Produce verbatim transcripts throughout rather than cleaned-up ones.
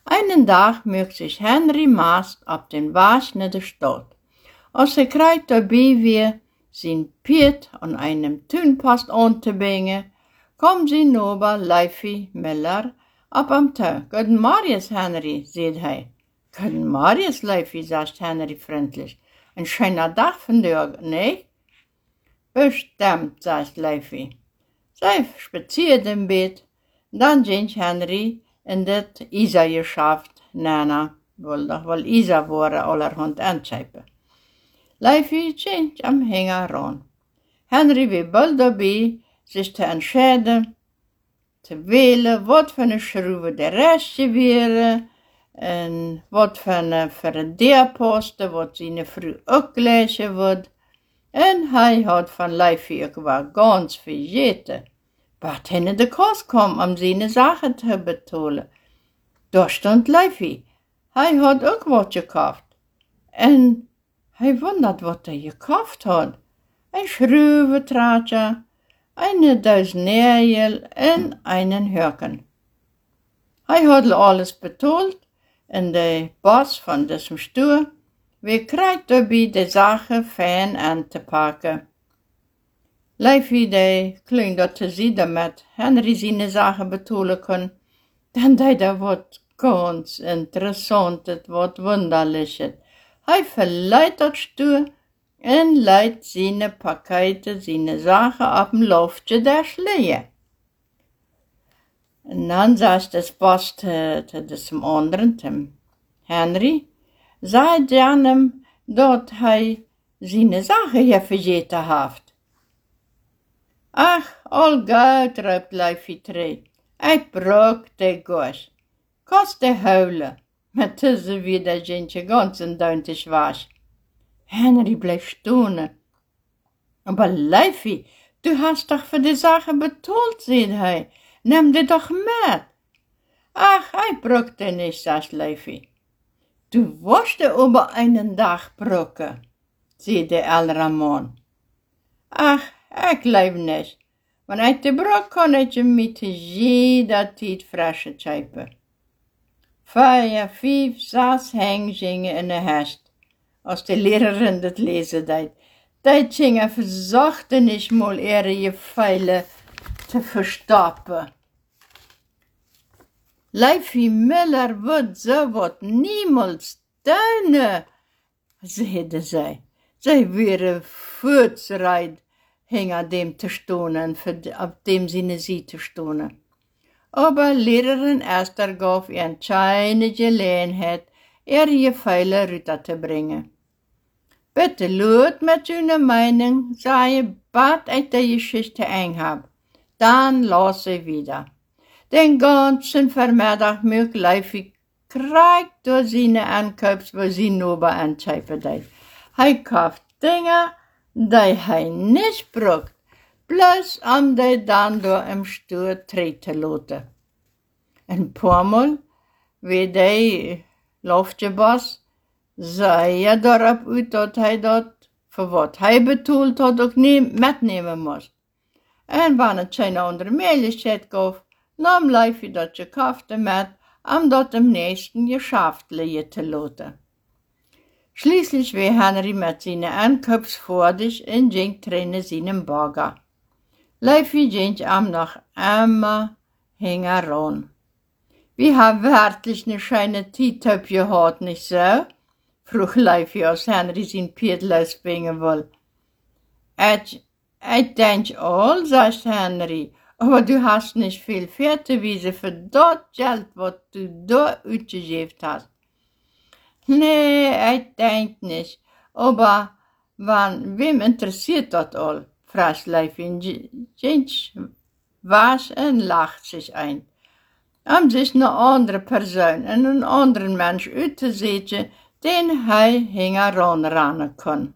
Einen Tag mögt sich Henry Maast op den Wasch naar de stad. Als hij krijgt dabei weer zijn Piet an einem Tuinpost an te bringen, kommt sie nober Leify Miller ab am Tag. Guten Marius, Henry, sagt hij. Guten Marius, Leify, sagt Henry freundlich. Ein schöner Tag von dir, ne? Bestimmt, sagt Leify. Zij spaziert im Bett, dann ging Henry in dat Isa-Geschäft Nana, weil, weil Isa wurde allerhand anscheipen. Leify ging am Hänger ran. Henry war bald dabei, sich zu entscheiden, zu wählen, was für eine Schraube der Reste wäre, und was für eine für der Posten, was seine Frau auch gleichen wird. Und hij hat von Leify auch war ganz vergeten, was in de Kost kam, um seine Sachen zu betalen. Da stand Leify. Hij hat auch was gekauft. Und hij wundert, was er gekauft hat. Ein Schraubendreher, eine Dose Nägel und einen Hörken. Hij hat alles betalt und der Boss von diesem Stuhl, wir kriegt dabei die Sache fein anzupacken. Leify, der klingt dort zu sehen, damit Henry seine Sachen betalen kann, dann deed er wat ganz Interessantes, wat Wunderliches. Hij verleiht dat Stuhl und leiht seine Pakete, seine Sachen auf dem Loftje der Schleie. Und dann sagt das Boss zu, zu diesem anderen, dem Henry, sei gerne, dort hij seine Sachen hier vergeten hat. Ach, all gut, ruft Leify terug. Ik brok de gosh. Kost de huilen. Maar tussen wieder Gentje ganz en duintig was. Henry bleef stonen. Aber Leify, du hast doch für die Sache betalt, zei hij. Nimm die doch mit. Ach, ik brok de nicht, sagt Leify. Du wirst über einen Tag brocken, zei de ältere Mann. Ach, ik leef nicht. Wenn ich die brok kann ich mit jeder Zeit frische Scheibe. Vier, fünf, sechs Hängschingen in der Hast. Als die Lehrerin das lesen deed. Die Schingen versuchten nicht mal ihre Pfeile zu verstoppen. Leify Miller wird so wat niemals tun, sagte sie. Sie wäre voortschrijd, hing an dem zu stonen, auf dem sie sie zu stonen. Aber Lehrerin Esther gab ihr eine Gelegenheit, ihre Pfeile rüber zu bringen. Bitte laut mit deiner Meinung, sei bad ich die Geschichte einhab. Dann las sie wieder. Den ganzen Vormittag mög Leify kriegt durch seine Ankaufs, wo sie nur beantwortet hat. Hij kauft Dinge, die hij nicht braucht, bloß um die dann door im Stuhl treten lassen. Ein paar Mal, wie der Loftjeboss, sei er darauf uit, dat hij dat, für wat hij betalt hat, auch nie mitnehmen muss. Und wenn es keine andere Möglichkeit gab, nahm Leify dat gekaufte mit, um dat im nächsten Geschäft liegen zu lassen. Schließlich war Henry mit seinen Ankaufs fertig und ging drinnen seinen Bagger. Leify ging am noch immer hingeran. Wir haben wirklich eine schöne Zeit gehabt, nicht so? Frug Leify, als Henry sein Piet losbringen will. Ich, ich denk all, sagt Henry, aber du hast nicht viel Pferdewiese für das Geld, was du da ausgegeben hast. Nee, ich denk nicht. Aber wann, wem interessiert das all? Fragt Leify. Jens was und lacht sich ein. Um sich eine andere Person, einen anderen Mensch auszusetzen, den hij hingeranrennen kann.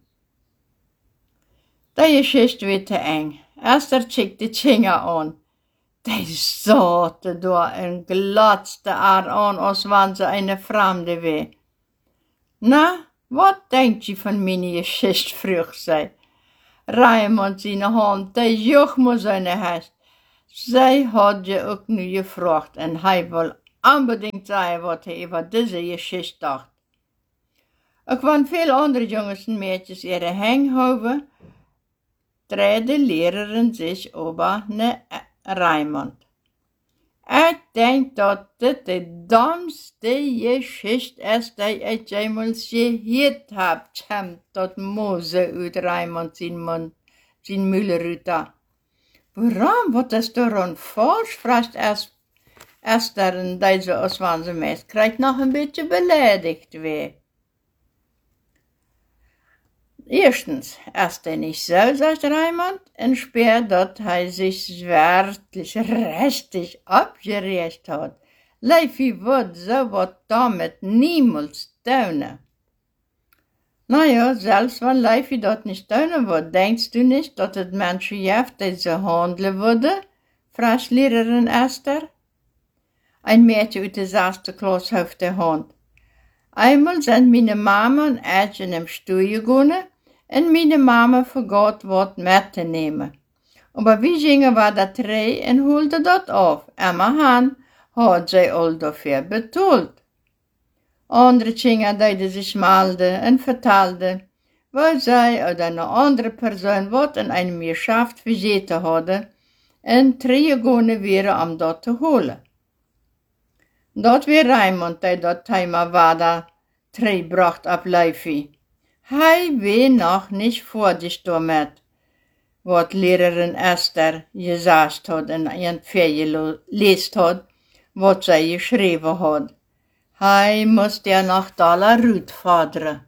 Die Geschichte wird te eng. Esther schickt die Finger an. Die satte da und glotzte haar an, als wenn sie eine Fremde wäre. Na, was denkt je von meine Geschichte, frug sie. Raimund seine Hand, der joch muss seine Hast. Sie hat je auch nu gefragt und hij will unbedingt sagen, was er über diese Geschichte dacht. Ook van veel andere jongens en meisjes ihre Hanghoven, dreht de Lehrerin sich über ne Raimund. Ich denk, dat dit de domste Geschichte ist, die ich jemals gehört hab, tscham, dat Mose uit Raimund zijn Mund, zijn Müller da. Waarom, wat is daran falsch, fragt erst, erst darin, diese Auswanze meist, kriegt noch ein bisschen beleidigt weh. Erstens, erst er nicht so, sagt Raimund, und später, dass er sich wirklich richtig abgeregt hat. Leifi wird so was damit niemals tun. Naja, selbst wenn Leifi das nicht tun wird, denkst du nicht, dass es Menschen gibt, die so handeln würden? fragt Lehrerin Esther. Ein Mädchen aus der sechsten Klasse auf der Hand. Einmal sind meine Mama und ich in einem Stuhl gegangen, und meine Mama vergat wat mitzunehmen. Aber wie gingen wir da drei und holte dat auf. Immerhin hat sie all dafür betalt. Andere gingen, die sich melden und vertelden, weil sie oder eine andere Person wat in einem Geschäft vergeten hadden und drei gegangen wären, um dat zu holen. Dat war Raimund, der dat Thema war da drei bracht ab Leifi. Hij war noch nicht fertig damit, wat Lehrerin Esther gesagt hat und ihren Ferien gelesen hat, wat sie geschrieben hat. Hij musste ja noch Dollar Rut fordern.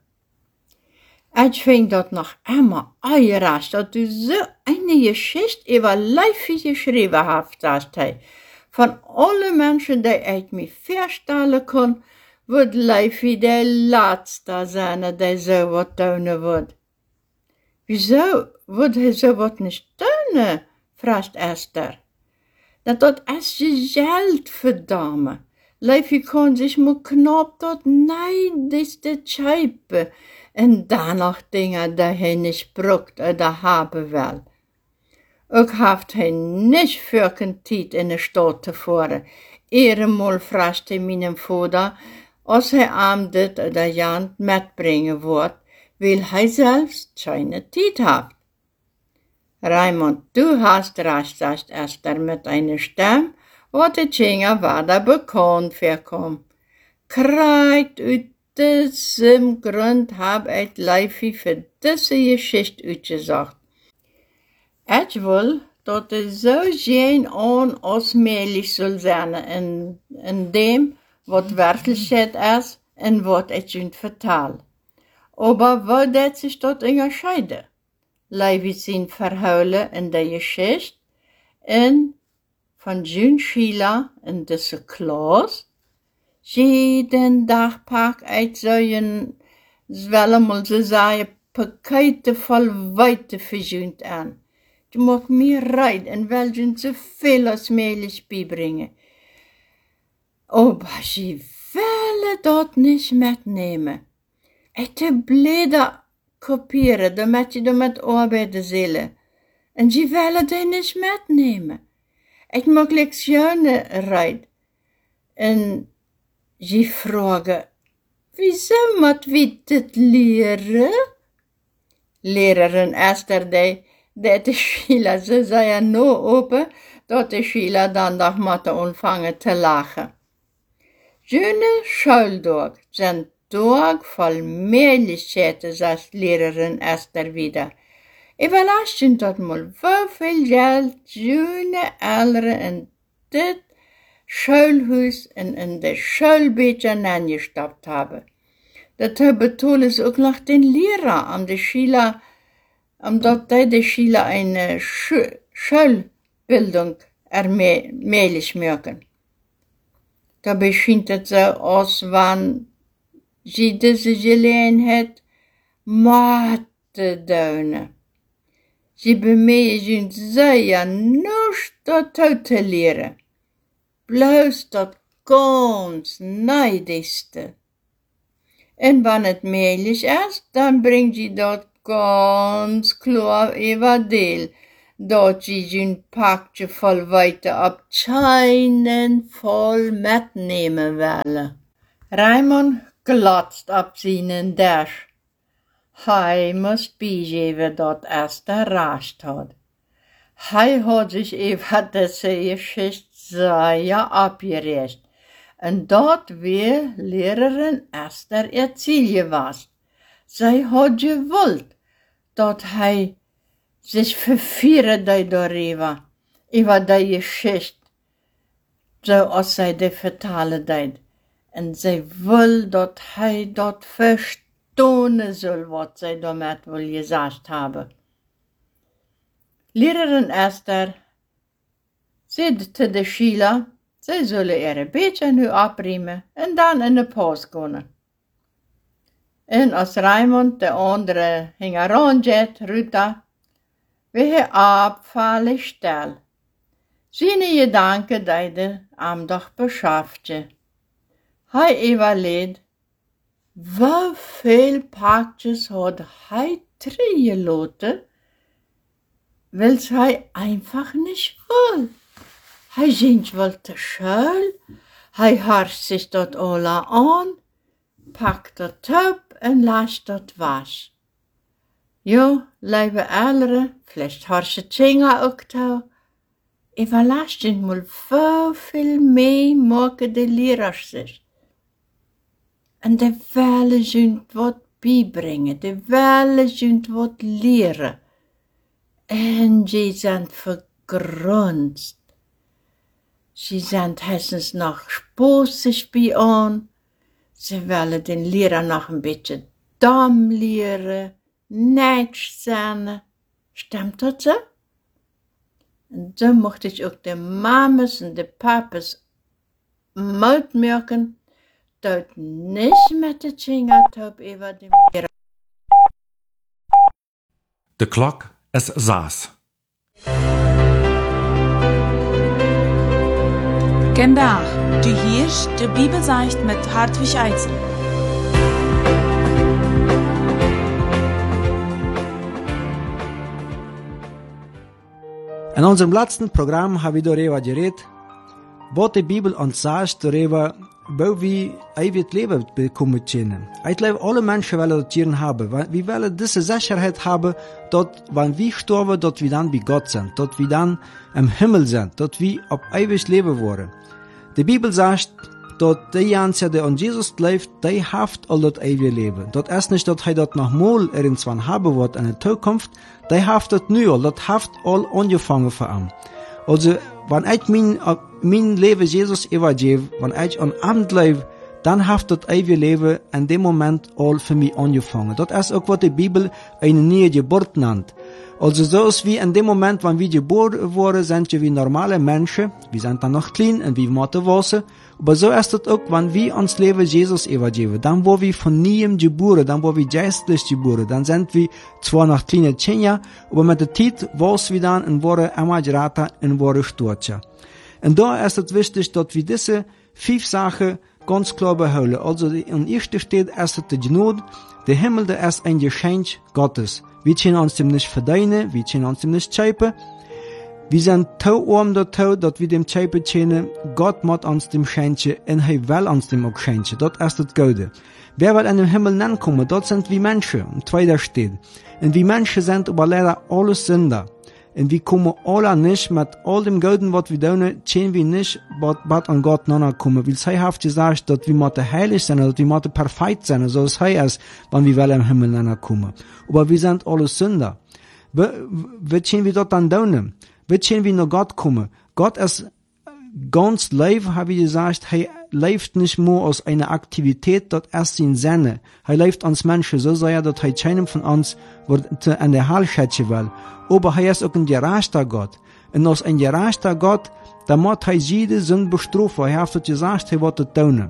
Ich fing dat noch immer überrascht, dass du so eine Geschichte über Leifi geschrieben hast, sagt hij. Von allen Menschen, die ich mir vorstellen kann, wird Leifi der Letzte sein, der so was tun wird. Wieso wird er so was nicht tun? fragt Esther. Dat dat is Geld, verdamme. Leifi kann sich mal knapp dat neidigste Scheibe und danach Dinge, die er nicht braucht oder haben will. Ook haft hij nicht für kein Tijd in de Stadt te fahren. Ehrenmal fragt hij meinem Vater, als hij am dit oder jant mitbringen wird, weil hij selbst keine Tijd hat. Raimund, du hast recht, sagt Esther mit einer Stimme, wat de Tjinger war da bekannt vorkom. Kriegt uit diesem Grund hab ich Leifi für diese Geschichte uitgesagt. Ich will, dass es so schön und ausmählich soll sein in, in dem, was Wirklichkeit ist und was ich ihnen vertel. Aber wo det sich dort unterscheiden? Leifi sind verheulen in der Geschichte und von June Schiller in dieser Klasse. Jeden Tag pack ich so ein, will mal so sagen, Pakete voll Weite für June an. Du mag mir rein und will June so viel als möglich beibringen. Aber sie will dort nicht mitnehmen. Ich te Blätter kopieren, damit sie damit arbeiten sollen. Und sie will die nicht mitnehmen. Ich mag Lektionen rein. Und sie fragen, wieso moet wir das leren? Lehrerin Esther, die, die de Schüler, ze zei no open, dat de Schüler dan nog moeten anfangen te lachen. Schöne Schuldag sind Tag voll Möglichkeiten, sagt Lehrerin Esther wieder. Überraschend dat mal, wie viel Geld schöne Eltern in dit Schulhaus und in de Schulbücher reingestoppt haben. Dat betonen ze ook nog den Lehrer, um de Schüler, um dat die de Schüler eine Schu Schulbildung ermöglich machen. Dabei scheint es so, als wenn sie diese Gelegenheit Mathe tun. Sie bemühen sich sehr, nichts dazu zu lehren. Bloß das ganz Neidigste. Und wenn es möglich ist, dann bringt sie dort ganz klar über Deal, dat sie zijn pakje vol weite op Scheinen voll metnemen willen. Raimond glotzt op zijn dash. Hij moest bijgeven dat Esther recht had. Hij had zich even deze geschichte zeer abgerecht. En dat weer lerarin Esther erzählen was. Zij had gewollt, dat hij zich vervieren deed darüber, über die Geschichte, zoals zij die vertalen deed. En zij wil dat hij dat verstonen zal, wat zij damit wil gezegd hebben. Lerarin Esther zei te de Schüler, zij zullen ihre beetje nu abriemen en dan in de pauze gaan. En als Raimond de andere hing rondjet, Ruta, wie hij abvallig stel. Zijn gedanken deiden am doch beschaftje. Hij evalueert, hoeveel pakjes had hij triegelaten, wels hij einfach nicht will. Hij zingt wel te schuil, hij harst zich dat alle aan, pakt dat op en laat dat was. Jo, lieve ouderen, vielleicht harst je tjinga ook toe, evaluatie moet veel mee maken de leraars zich. En de willen zijn wat bijbrengen, de willen zijn wat leren. En ze zijn vergrunst. Ze zijn hessens nog spoosig bij aan. Ze willen den leraar nog een beetje dom leren, niks zijn. Stimmt dat zo? En zo mocht ik ook de mamas en de papas uitmerken, dat niet met de tjingatop over de leraar. De klok, es saß. Gendach, du hierst de Bibel seicht mit Hartwig Eitzel. In unserem letzten Programm haben wir darüber geredet, was die Bibel uns sagt, darüber, wo wir ewig Leben bekommen können. Ich glaube, alle Menschen wollen das hier haben. Wir wollen diese Sicherheit haben, dass, wenn wir sterben, dass wir dann bei Gott sind, dass wir dann im Himmel sind, dass wir auf ewig leben wollen. Die Bibel sagt, dass die Janse, die an Jesus glaubt, die haft all das ewige Leben. Das ist nicht, dass er das nochmal irgendwann haben wird in der Zukunft, die haft das nu all, das haft all angefangen für ihn. Also, wenn ich mein, mein Leben Jesus übergebe, wenn ich an Amt lebe, dann haft das ewige Leben in dem Moment all für mich angefangen. Das ist auch, was die Bibel eine neue Geburt nennt. Also so ist wie in dem Moment, wenn wir geboren wurden, sind wir wie normale Menschen. Wir sind dann noch klein und wir müssen wachsen. Aber so ist es auch, wenn wir uns Leben Jesus übergeben. Dann wo wir von neuem geboren, dann wo wir geistlich geboren, dann sind wir zwar noch kleine Kinder, aber mit der Zeit wachsen wir dann und werden immer größer und werden stärker. Und da ist es wichtig, dass wir diese fünf Sachen ganz klar behalten. Also in erster steht erst die Gnade. Der Himmel, der ist ein Geschenk Gottes. Wir können uns dem nicht verdienen, wir können uns dem nicht schäpen. Wir sind zu arm dazu, dass wir dem schäpen können. Gott muss uns dem schenken und er will uns dem auch schenken. Das ist das Gute. Wer wird in den Himmel hinkommen? Das sind wir Menschen. Im Zweiter steht. Und wir Menschen sind aber leider alles Sünder. Und wir kommen alle nicht mit all dem Guten, was wir tun, können wir nicht bald an Gott nachkommen. Weil er hat gesagt, dass wir müssen heilig sein, dass wir müssen perfekt sein, so es er ist, wenn wir im Himmel nachkommen. Aber wir sind alle Sünder. Wie, wie können wir das dann tun? Wie können wir nach Gott kommen? Gott ist ganz live, habe ich gesagt, er lebt nicht nur aus einer Aktivität, das ist sein Sinne. Er lebt uns Menschen so sehr, dass er keinem von uns an der Herrlichkeit will. Aber er ist auch ein gerechter Gott. Und als ein gerechter Gott, da muss er jede Sünde bestrafen. Er hat gesagt, er wird das tun.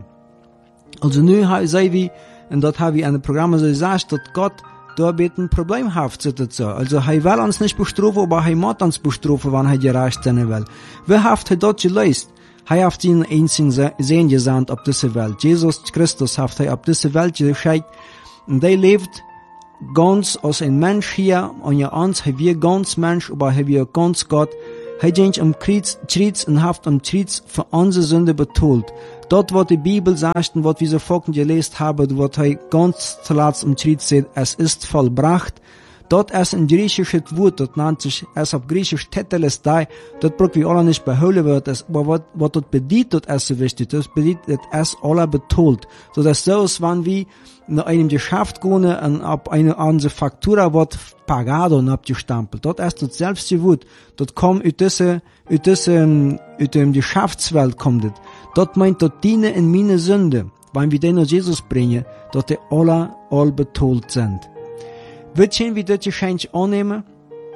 Also nu sagen wir, und das habe ich in dem Programm so gesagt, dass Gott da ein Problem hat. Also er will uns nicht bestrafen, aber er muss uns bestrafen, wenn er gerecht sein will. Wer hat er dort geleist? Er hat ihn einzigen Sehen gesandt auf diese Welt. Jesus Christus hat er auf diese Welt geschickt. Und der lebt ganz als ein Mensch hier, und ja uns, hei wir ganz Mensch, aber hei wir ganz Gott, hei jench am Kreuz, Kreuz und haft am Kreuz für unsere Sünde betont. Dort, wo die Bibel sagt, und was wir so folgend gelesen haben, wo hei ganz zuletzt am Kreuz sagt, es ist vollbracht. Dort ist ein griechisches Wort, dort nennt sich, es auf griechisch Tetelestai, dort braucht wir alle nicht beholen wird, aber was, was dort bedient, dort ist so wichtig, das bedient, es alle betont. So dass so ist, wenn wir nach einem Geschäft gehen, und ab eine, andere Faktura wird pagado und abgestampelt. Dort ist das selbst Wort, dort kommt aus dieser, aus dieser, aus dem Geschäftswelt kommt das. Dort meint dort diene in meine Sünde, wenn wir den nach Jesus bringen, dort die alle, all betont sind. Wat zijn we dat geschenk annehmen?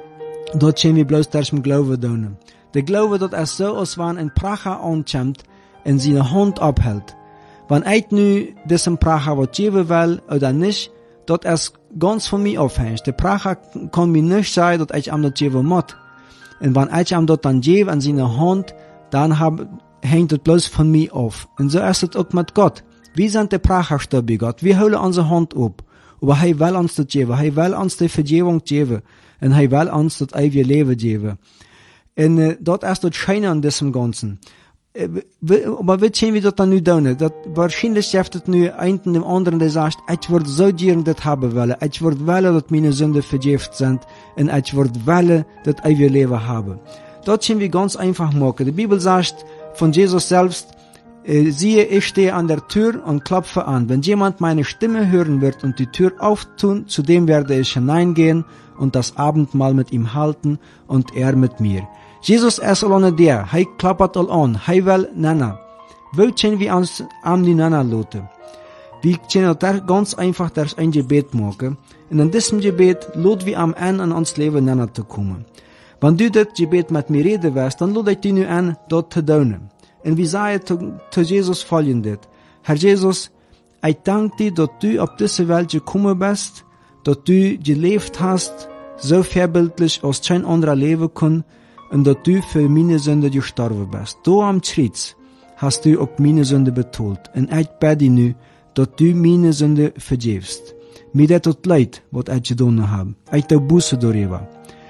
Dat zijn we bloos daar met Glauben doen. De Glaube dat is zo als wanneer een Prager aankomt en zijn hand ophält. Wanneer ik nu deze Prager wat geven wil oder niet, dat is ganz von mir afhangt. De Prager kan mir nicht sagen, dat ik hem dat geven moet. En wanneer ik hem dat dan geef aan zijn hand, dan hängt het bloos von mir af. En zo is het ook met God. Wir sind de Pragerstab bij God. Wir holen onze hand op. Aber hij will uns das geben, hij will uns die Vergebung geben, und hij will uns das ewige Leben geben. Und äh, dat ist das Schöne an diesem Ganzen. Äh, aber wie können wir das dann nu doen? Dat, wahrscheinlich heeft het nu een en dem anderen, der sagt, ich würde so gern das haben wollen, ich würde wollen, dass meine Sünden vergeben sind, und ich würde wollen, das ewige Leben haben. Das können wir ganz einfach machen. Die Bibel sagt von Jesus selbst, siehe, ich stehe an der Tür und klopfe an. Wenn jemand meine Stimme hören wird und die Tür auftun, zu dem werde ich hineingehen und das Abendmahl mit ihm halten und er mit mir. Jesus ist alleine der, er klappert all an, er will Nana. Wo können wir uns an die Nana lassen? Wir können da ganz einfach das ein Gebet machen. Und in diesem Gebet lassen wir am Ende an uns Leben Nana zu kommen. Wenn du das Gebet mit mir reden wirst, dann lade ich dich nu an, dort zu tun. Und wir sagen zu, zu Jesus folgendes: Herr Jesus, ich danke dir, dass du auf diese Welt gekommen bist, dass du gelebt hast, so vorbildlich als kein anderer leben kann, und dass du für meine Sünde gestorben bist. Du am Kreuz hast du auch meine Sünde betont. Und ich bitte nu, dass du meine Sünde vergibst. Mir das tut leid, was ich getan habe. Ich tue Buße darüber.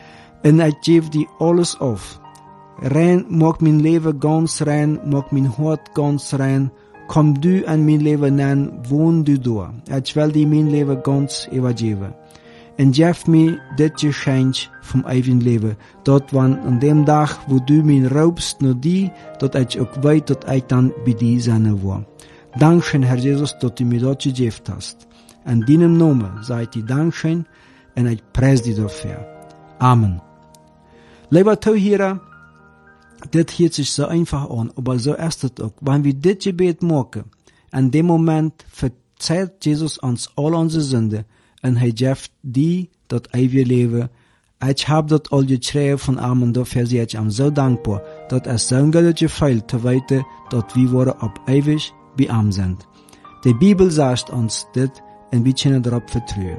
Und ich gebe dir alles auf. Rein, mag mein Leben ganz rein, mag mein Hort ganz rein. Komm du an mein Leben an, wohn du da. Ich will dir mein Leben ganz übergeben. Und gib mir das Geschenk vom ewigen Leben. Dort wann an dem Tag, wo du mich raubst, nur die, dass ich auch weiß, dass ich dann bei dir sein war. Dankeschön, Herr Jesus, dass du mir das gegeben hast. In deinem Namen sage ich dir Dankeschön und ich preise dich dafür. Amen. Lieber Zuhörer, das hört sich so einfach an, aber so ist es auch. Wenn wir das Gebet machen, in dem Moment verzeiht Jesus uns all unsere Sünde und er gibt die das ewige Leben. Ich habe das all geschrieben von ihm und dafür bin ich ihm so dankbar, dass es so ein göttlicher Feil zu weiter, dass wir worden ab ewig bei ihm sind. Die Bibel sagt uns das und wir können darauf vertrauen.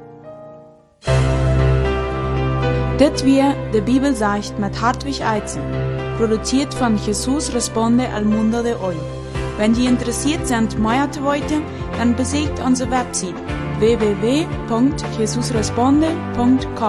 Das wir die Bibel sagt mit Hartwig Eizen, produziert von Jesus Responde al Mundo de Hoy. Wenn Sie interessiert sind, mehr zu wollen, dann besucht unsere Website w w w punkt jesus responde punkt com.